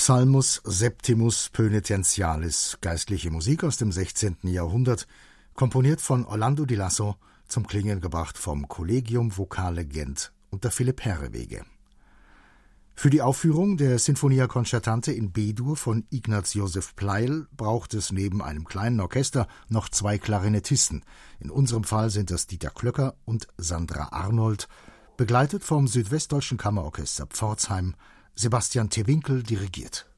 Psalmus Septimus Pönitentialis, geistliche Musik aus dem 16. Jahrhundert, komponiert von Orlando di Lasso, zum Klingen gebracht vom Collegium Vocale Gent unter Philipp Herrewege. Für die Aufführung der Sinfonia Concertante in B-Dur von Ignaz Josef Pleyel braucht es neben einem kleinen Orchester noch 2 Klarinettisten. In unserem Fall sind das Dieter Klöcker und Sandra Arnold, begleitet vom Südwestdeutschen Kammerorchester Pforzheim. Sebastian Tewinkel dirigiert.